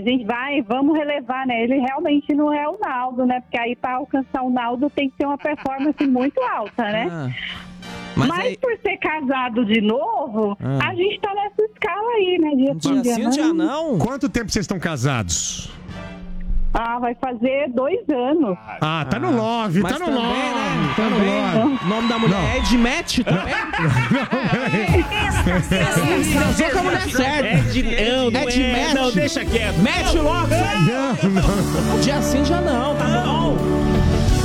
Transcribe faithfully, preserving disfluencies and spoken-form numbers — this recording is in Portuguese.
gente vai, vamos relevar, né? Ele realmente não é o Naldo, né? Porque aí para alcançar o Naldo tem que ter uma performance muito alta, né? Ah. Mas, Mas aí- por ser casado de novo, Ah. a gente tá nessa escala aí, né? Dia sim, Dia sim, dia não? Quanto tempo vocês estão casados? Ah, vai fazer dois anos. Ah, tá no love, Mas tá no também, love. né? Tá no Também. love. O nome da mulher Não. é Edmet também? Casou com a mulher certa. É de, não, não É de é. match. Não, deixa quieto. Mete logo. Não, não. Dia sim, dia não, tá bom.